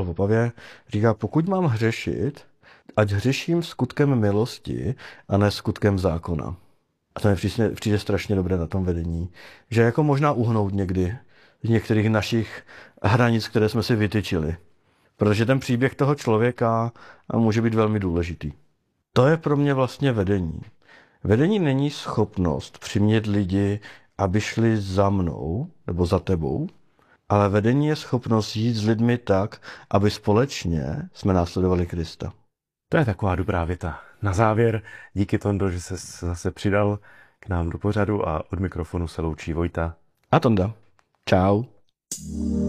v Opavě, říká, pokud mám hřešit, ať hřeším skutkem milosti a ne skutkem zákona. A to mi přijde strašně dobré na tom vedení, že jako možná uhnout někdy z některých našich hranic, které jsme si vytyčili. Protože ten příběh toho člověka může být velmi důležitý. To je pro mě vlastně vedení. Vedení není schopnost přimět lidi, aby šli za mnou nebo za tebou, ale vedení je schopnost jít s lidmi tak, aby společně jsme následovali Krista. To je taková dobrá věta. Na závěr, díky Tondo, že se zase přidal k nám do pořadu a od mikrofonu se loučí Vojta A Tonda. Čau.